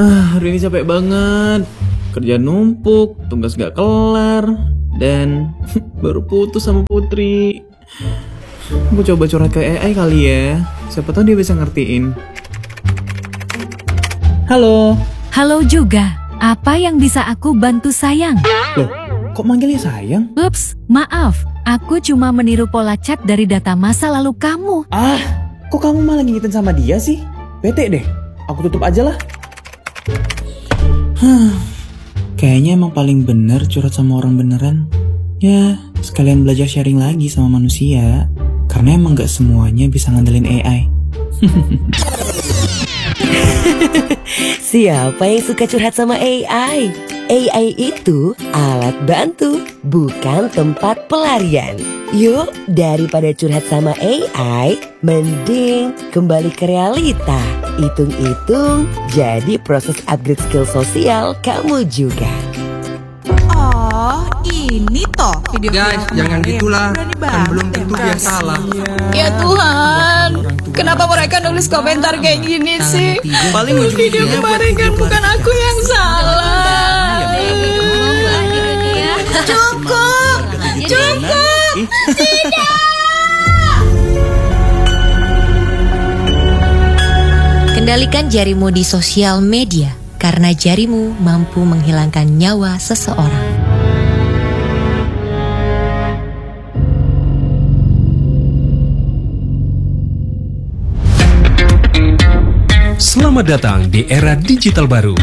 Hari ini capek banget. Kerjaan numpuk, tugas gak kelar, dan baru putus sama Putri. Gue coba curhat ke AI kali ya. Siapa tahu dia bisa ngertiin. Halo. Halo juga. Apa yang bisa aku bantu sayang? Loh, kok manggilnya sayang? Ups, maaf. Aku cuma meniru pola chat dari data masa lalu kamu. Kok kamu malah ngingetin sama dia sih? Bete deh. Aku tutup aja lah. Kayaknya emang paling bener curhat sama orang beneran. Ya, sekalian belajar sharing lagi sama manusia. Karena emang gak semuanya bisa ngandelin AI. Siapa yang suka curhat sama AI? AI itu alat bantu, bukan tempat pelarian. Yuk, daripada curhat sama AI, mending kembali ke realita. Hitung-hitung, jadi proses upgrade skill sosial kamu juga. Oh, ini toh video. Guys, jangan gitulah. Kan belum tentu dia salah. Ya Tuhan, kenapa mereka nulis komentar kayak gini sih? Paling Video kemarin kan bukan aku yang salah. Cukup. Tidak. Kendalikan jarimu di sosial media, karena jarimu mampu menghilangkan nyawa seseorang. Selamat datang di era digital baru.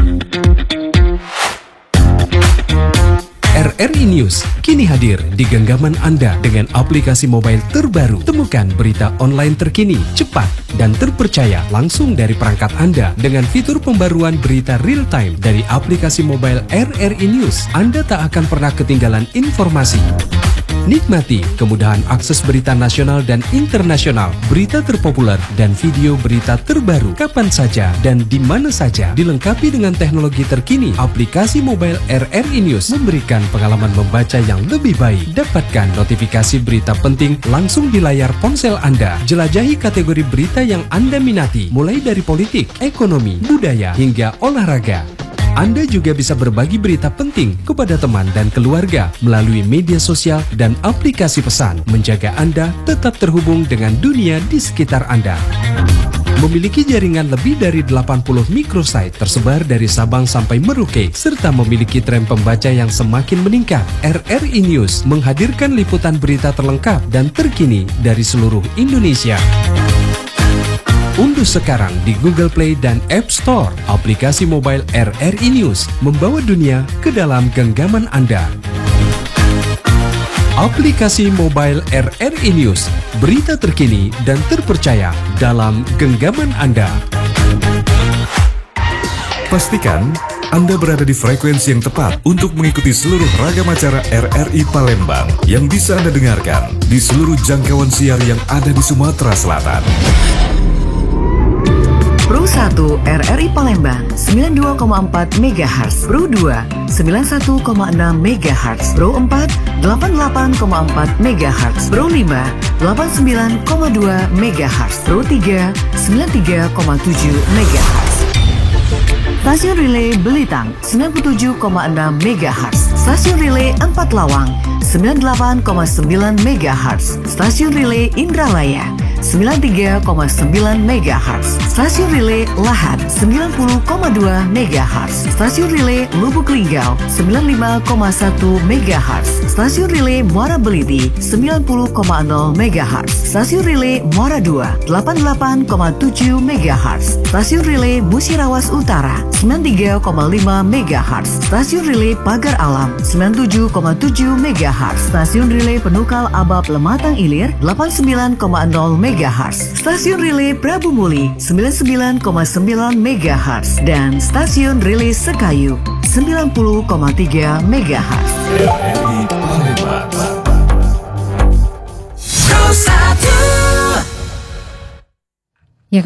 RRI News kini hadir di genggaman Anda dengan aplikasi mobile terbaru. Temukan berita online terkini, cepat, dan terpercaya langsung dari perangkat Anda dengan fitur pembaruan berita real time dari aplikasi mobile RRI News. Anda tak akan pernah ketinggalan informasi. Nikmati kemudahan akses berita nasional dan internasional, berita terpopuler, dan video berita terbaru kapan saja dan di mana saja. Dilengkapi dengan teknologi terkini, aplikasi mobile RRI News memberikan pengalaman membaca yang lebih baik. Dapatkan notifikasi berita penting langsung di layar ponsel Anda. Jelajahi kategori berita yang Anda minati, mulai dari politik, ekonomi, budaya, hingga olahraga. Anda juga bisa berbagi berita penting kepada teman dan keluarga melalui media sosial dan aplikasi pesan, menjaga Anda tetap terhubung dengan dunia di sekitar Anda. Memiliki jaringan lebih dari 80 microsite tersebar dari Sabang sampai Merauke, serta memiliki tren pembaca yang semakin meningkat. RRI News menghadirkan liputan berita terlengkap dan terkini dari seluruh Indonesia. Unduh sekarang di Google Play dan App Store aplikasi mobile RRI News, membawa dunia ke dalam genggaman Anda. Aplikasi mobile RRI News, berita terkini dan terpercaya dalam genggaman Anda. Pastikan Anda berada di frekuensi yang tepat untuk mengikuti seluruh ragam acara RRI Palembang yang bisa Anda dengarkan di seluruh jangkauan siar yang ada di Sumatera Selatan. Pro 1 RRI Palembang 92,4 MHz, Pro 2 91,6 MHz, Pro 4 88,4 MHz, Pro 5 89,2 MHz, Pro 3 93,7 MHz. Stasiun Relay Belitang 97,6 MHz, Stasiun Relay 4 Lawang 98,9 MHz, Stasiun Relay Indralaya 93,9 MHz, Stasiun Relay Lahat 90,2 MHz, Stasiun Relay Lubuk Linggau 95,1 MHz, Stasiun Relay Muara Beliti 90,0 MHz, Stasiun Relay Muara 2 88,7 MHz, Stasiun Relay Musirawas Utara 93,5 MHz, Stasiun Relay Pagar Alam 97,7 MHz, Stasiun Relay Penukal Abab Lematang Ilir 89,0 MHz, Stasiun Relay Prabu Muli 99,9 MHz, dan Stasiun Relay Sekayu 90,3 MHz. Ya,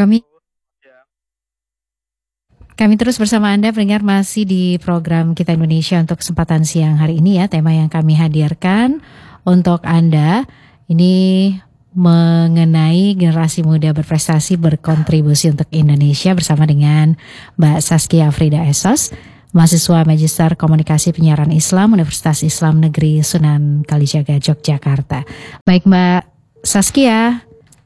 kami terus bersama Anda pendengar, masih di program Kita Indonesia untuk kesempatan siang hari ini ya. Tema yang kami hadirkan untuk Anda ini mengenai generasi muda berprestasi berkontribusi untuk Indonesia bersama dengan Mbak Saskia Frida Esos, mahasiswa Magister Komunikasi Penyiaran Islam Universitas Islam Negeri Sunan Kalijaga, Yogyakarta. Baik Mbak Saskia.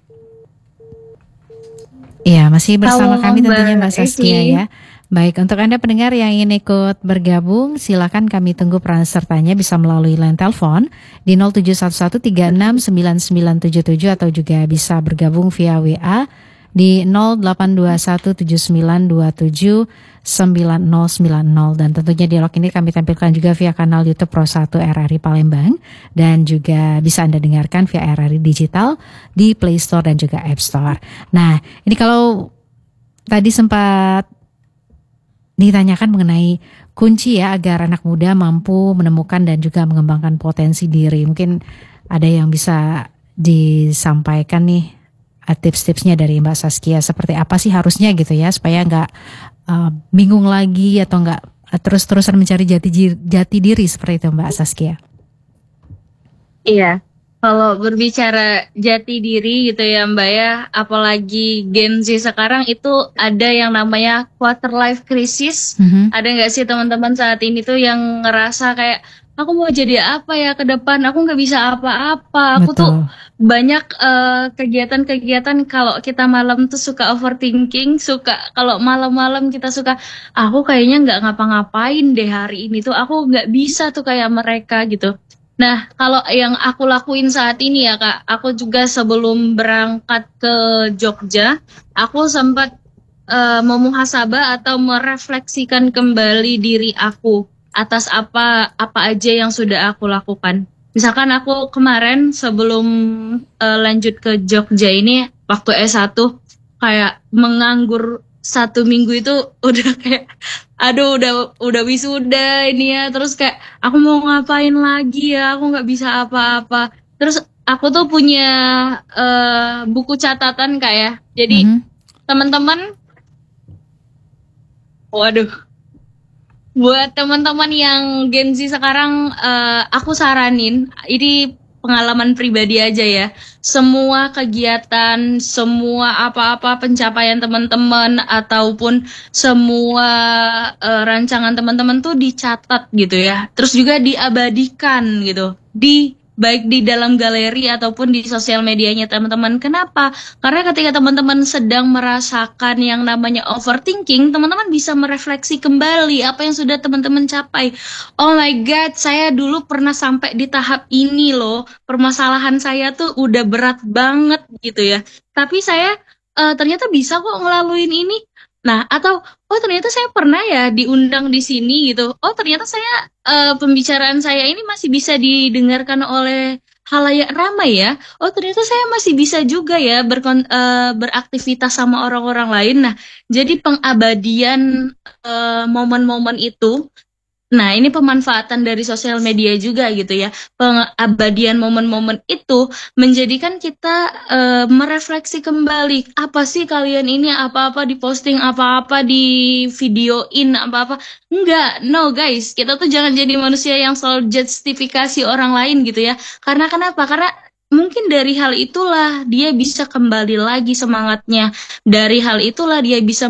Ya, masih bersama kami tentunya Mbak Saskia ya. Baik, untuk Anda pendengar yang ingin ikut bergabung, silakan kami tunggu peran sertanya bisa melalui line telepon di 0711369977 atau juga bisa bergabung via WA di 082179279090, dan tentunya dialog ini kami tampilkan juga via kanal YouTube Pro 1 RRI Palembang, dan juga bisa Anda dengarkan via RRI Digital di Play Store dan juga App Store. Nah, ini kalau tadi sempat ditanyakan mengenai kunci ya agar anak muda mampu menemukan dan juga mengembangkan potensi diri. Mungkin ada yang bisa disampaikan nih tips-tipsnya dari Mbak Saskia, seperti apa sih harusnya gitu ya supaya nggak bingung lagi atau nggak terus-terusan mencari jati diri seperti itu Mbak Saskia. Iya. Kalau berbicara jati diri gitu ya Mbak ya, apalagi Gen Z sekarang itu ada yang namanya quarter life crisis. Ada nggak sih teman-teman saat ini tuh yang ngerasa kayak aku mau jadi apa ya ke depan, aku nggak bisa apa-apa. Aku tuh banyak kegiatan-kegiatan, kalau kita malam tuh suka overthinking, kalau malam-malam kita suka aku kayaknya nggak ngapa-ngapain deh hari ini tuh, aku nggak bisa tuh kayak mereka gitu. Nah, kalau yang aku lakuin saat ini ya Kak, aku juga sebelum berangkat ke Jogja, aku sempat memuhasabah atau merefleksikan kembali diri aku atas apa aja yang sudah aku lakukan. Misalkan aku kemarin sebelum lanjut ke Jogja ini, waktu S1, kayak menganggur 1 minggu itu udah kayak aduh udah wisuda ini ya, terus kayak aku mau ngapain lagi ya, aku nggak bisa apa-apa. Terus aku tuh punya buku catatan Kak ya, jadi teman-teman, waduh, buat teman-teman yang Gen Z sekarang, aku saranin, ini pengalaman pribadi aja ya, semua kegiatan, semua apa-apa pencapaian teman-teman ataupun semua rancangan teman-teman tuh dicatat gitu ya, terus juga diabadikan gitu, baik di dalam galeri ataupun di sosial medianya teman-teman. Kenapa? Karena ketika teman-teman sedang merasakan yang namanya overthinking, teman-teman bisa merefleksi kembali apa yang sudah teman-teman capai. Oh my god, saya dulu pernah sampai di tahap ini loh, permasalahan saya tuh udah berat banget gitu ya, tapi saya ternyata bisa kok ngelaluin ini. Nah, atau oh ternyata saya pernah ya diundang di sini gitu. Oh ternyata saya pembicaraan saya ini masih bisa didengarkan oleh khalayak ramai ya. Oh ternyata saya masih bisa juga ya beraktivitas sama orang-orang lain. Nah, jadi pengabadian momen-momen itu. Nah, ini pemanfaatan dari sosial media juga gitu ya. Pengabadian momen-momen itu menjadikan kita merefleksi kembali. Apa sih kalian ini, apa-apa diposting, apa-apa di videoin, apa-apa. Enggak, no guys. Kita tuh jangan jadi manusia yang selalu justifikasi orang lain gitu ya. Karena kenapa? Karena mungkin dari hal itulah dia bisa kembali lagi semangatnya. Dari hal itulah dia bisa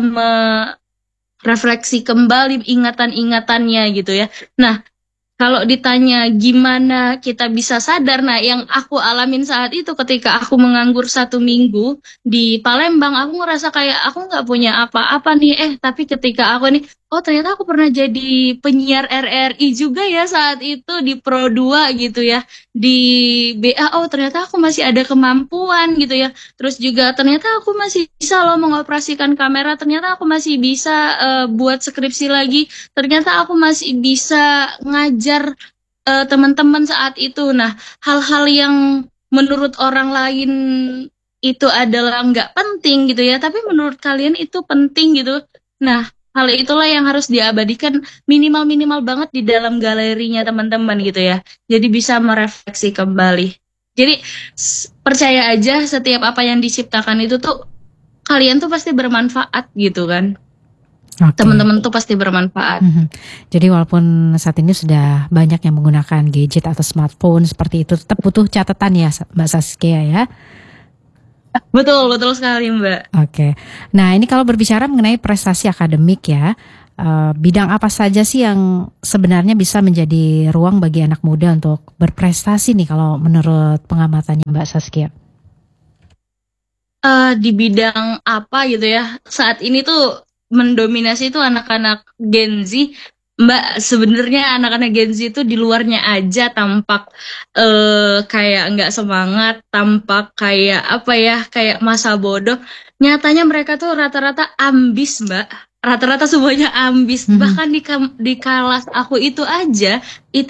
refleksi kembali ingatan-ingatannya gitu ya. Nah, kalau ditanya gimana kita bisa sadar, nah yang aku alamin saat itu ketika aku menganggur 1 minggu di Palembang, aku ngerasa kayak aku nggak punya apa-apa nih, tapi ketika aku nih, oh ternyata aku pernah jadi penyiar RRI juga ya saat itu di Pro 2 gitu ya, di BA, oh ternyata aku masih ada kemampuan gitu ya, terus juga ternyata aku masih bisa loh mengoperasikan kamera, ternyata aku masih bisa buat skripsi lagi, ternyata aku masih bisa ngajar teman-teman saat itu. Nah, hal-hal yang menurut orang lain itu adalah nggak penting gitu ya, tapi menurut kalian itu penting gitu. Nah, hal itulah yang harus diabadikan minimal banget di dalam galerinya teman-teman gitu ya. Jadi bisa merefleksi kembali. Jadi percaya aja setiap apa yang diciptakan itu tuh kalian tuh pasti bermanfaat gitu kan. Teman-teman tuh pasti bermanfaat. Jadi walaupun saat ini sudah banyak yang menggunakan gadget atau smartphone seperti itu, tetap butuh catatan ya Mbak Saskia ya. Betul, betul sekali Mbak. Oke. Nah, ini kalau berbicara mengenai prestasi akademik ya, bidang apa saja sih yang sebenarnya bisa menjadi ruang bagi anak muda untuk berprestasi nih kalau menurut pengamatannya Mbak Saskia? Di bidang apa gitu ya, saat ini tuh mendominasi itu anak-anak Gen Z. Mbak, sebenarnya anak-anak Gen Z itu di luarnya aja tampak kayak nggak semangat, tampak kayak apa ya, kayak masa bodoh. Nyatanya mereka tuh rata-rata ambis, Mbak. Rata-rata semuanya ambis. Bahkan di kelas aku itu aja, itu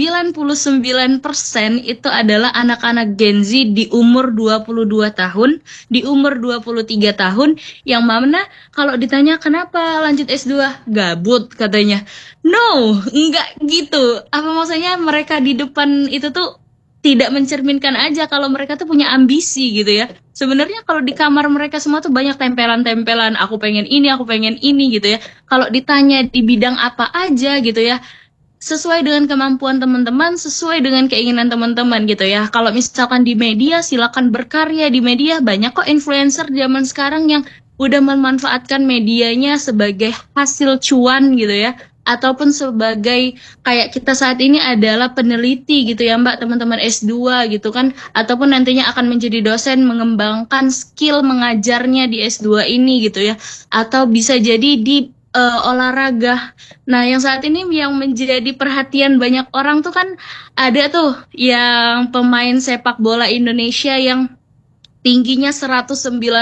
99% itu adalah anak-anak Gen Z di umur 22 tahun, di umur 23 tahun, yang mana kalau ditanya kenapa lanjut S2, gabut katanya. No, enggak gitu. Apa maksudnya mereka di depan itu tuh tidak mencerminkan aja kalau mereka tuh punya ambisi gitu ya. Sebenarnya kalau di kamar mereka semua tuh banyak tempelan-tempelan, aku pengen ini gitu ya. Kalau ditanya di bidang apa aja gitu ya, sesuai dengan kemampuan teman-teman, sesuai dengan keinginan teman-teman gitu ya. Kalau misalkan di media, silakan berkarya di media. Banyak kok influencer zaman sekarang yang udah memanfaatkan medianya sebagai hasil cuan gitu ya, ataupun sebagai kayak kita saat ini adalah peneliti gitu ya Mbak, teman-teman S2 gitu kan, ataupun nantinya akan menjadi dosen mengembangkan skill mengajarnya di S2 ini gitu ya, atau bisa jadi di olahraga. Nah, yang saat ini yang menjadi perhatian banyak orang tuh kan ada tuh yang pemain sepak bola Indonesia yang tingginya 190